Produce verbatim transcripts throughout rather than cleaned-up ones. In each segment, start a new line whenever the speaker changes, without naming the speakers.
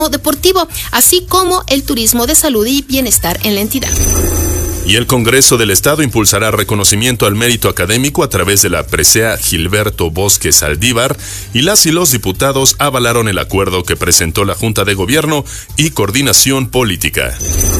deportivo, así como el turismo de salud y bienestar en la entidad.
Y el Congreso del Estado impulsará reconocimiento al mérito académico a través de la presea Gilberto Bosque Saldívar, y las y los diputados avalaron el acuerdo que presentó la Junta de Gobierno y Coordinación Política.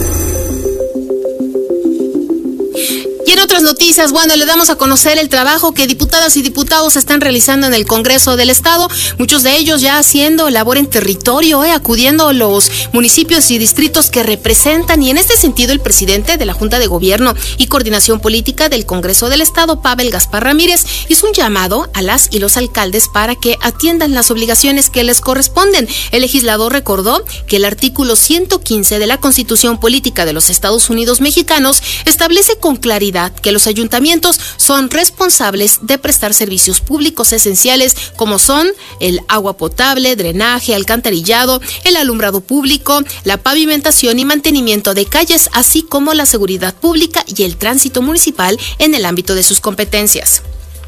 Y en otras noticias, bueno, le damos a conocer el trabajo que diputadas y diputados están realizando en el Congreso del Estado, muchos de ellos ya haciendo labor en territorio, eh, acudiendo a los municipios y distritos que representan, y en este sentido el presidente de la Junta de Gobierno y Coordinación Política del Congreso del Estado, Pavel Gaspar Ramírez, hizo un llamado a las y los alcaldes para que atiendan las obligaciones que les corresponden. El legislador recordó que el artículo ciento quince de la Constitución Política de los Estados Unidos Mexicanos establece con claridad que los ayuntamientos son responsables de prestar servicios públicos esenciales como son el agua potable, drenaje, alcantarillado, el alumbrado público, la pavimentación y mantenimiento de calles, así como la seguridad pública y el tránsito municipal en el ámbito de sus competencias.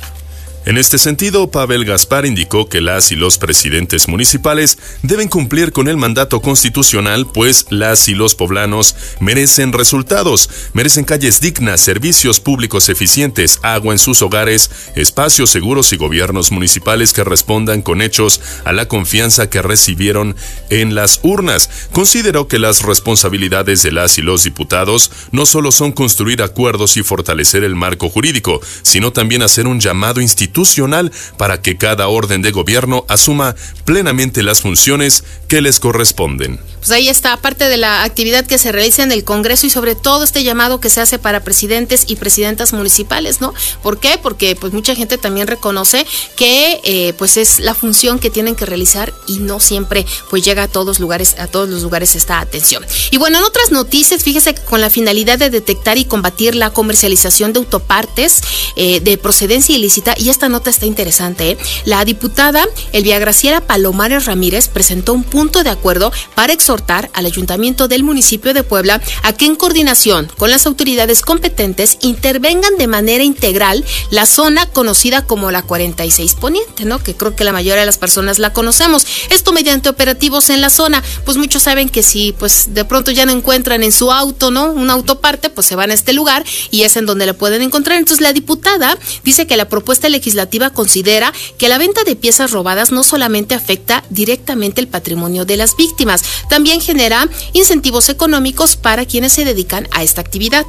En este sentido, Pavel Gaspar indicó que las y los presidentes municipales deben cumplir con el mandato constitucional, pues las y los poblanos merecen resultados, merecen calles dignas, servicios públicos eficientes, agua en sus hogares, espacios seguros y gobiernos municipales que respondan con hechos a la confianza que recibieron en las urnas. Consideró que las responsabilidades de las y los diputados no solo son construir acuerdos y fortalecer el marco jurídico, sino también hacer un llamado institucional institucional para que cada orden de gobierno asuma plenamente las funciones que les corresponden.
Pues ahí está parte de la actividad que se realiza en el Congreso y sobre todo este llamado que se hace para presidentes y presidentas municipales, ¿no? ¿Por qué? Porque pues mucha gente también reconoce que eh, pues es la función que tienen que realizar y no siempre pues llega a todos lugares, a todos los lugares esta atención. Y bueno, en otras noticias, fíjese que con la finalidad de detectar y combatir la comercialización de autopartes eh, de procedencia ilícita, y esta nota está interesante, ¿eh? La diputada Elvia Graciela Palomares Ramírez presentó un punto de acuerdo para exhortar al ayuntamiento del municipio de Puebla a que en coordinación con las autoridades competentes intervengan de manera integral la zona conocida como la cuarenta y seis Poniente, ¿no? Que creo que la mayoría de las personas la conocemos. Esto mediante operativos en la zona. Pues muchos saben que si pues de pronto ya no encuentran en su auto, ¿no? Un autoparte, pues se van a este lugar y es en donde lo pueden encontrar. Entonces la diputada dice que la propuesta legislativa considera que la venta de piezas robadas no solamente afecta directamente el patrimonio de las víctimas, también genera incentivos económicos para quienes se dedican a esta actividad.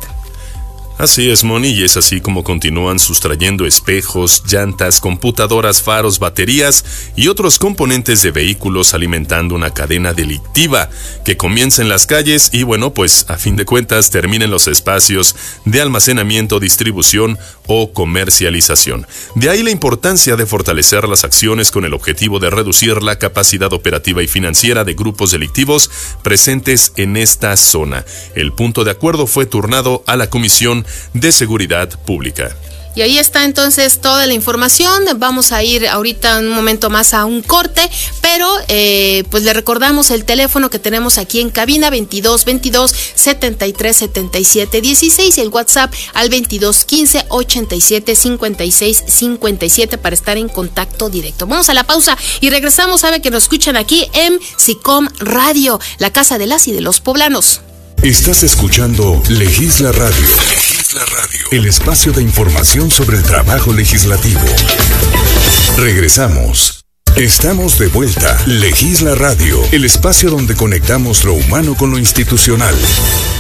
Así es, Moni, y es así como continúan sustrayendo espejos, llantas, computadoras, faros, baterías y otros componentes de vehículos, alimentando una cadena delictiva que comienza en las calles y, bueno, pues a fin de cuentas termina en los espacios de almacenamiento, distribución o comercialización. De ahí la importancia de fortalecer las acciones con el objetivo de reducir la capacidad operativa y financiera de grupos delictivos presentes en esta zona. El punto de acuerdo fue turnado a la Comisión de Seguridad Pública.
Y ahí está entonces toda la información. Vamos a ir ahorita un momento más a un corte, pero eh, pues le recordamos el teléfono que tenemos aquí en cabina, veintidós veintidós setenta y tres setenta y siete dieciséis, y el WhatsApp al veintidós quince ochenta y siete cincuenta y seis cincuenta y siete para estar en contacto directo. Vamos a la pausa y regresamos. Sabe que nos escuchan aquí en SICOM Radio, la casa de las y de los poblanos.
Estás escuchando Legisla Radio. Legisla Radio. El espacio de información sobre el trabajo legislativo. Regresamos. Estamos de vuelta. Legisla Radio. El espacio donde conectamos lo humano con lo institucional.